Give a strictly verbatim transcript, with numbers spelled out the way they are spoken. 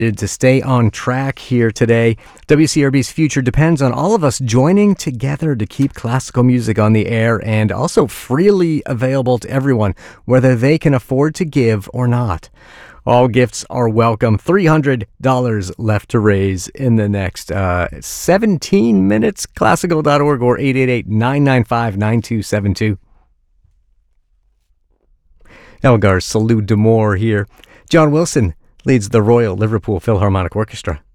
to stay on track here today. W C R B's future depends on all of us joining together to keep classical music on the air and also freely available to everyone, whether they can afford to give or not. All gifts are welcome. three hundred dollars left to raise in the next uh, seventeen minutes. Classical dot org or eight eight eight, nine nine five, nine two seven two. Elgar's Salute d'Amour here. John Wilson leads the Royal Liverpool Philharmonic Orchestra.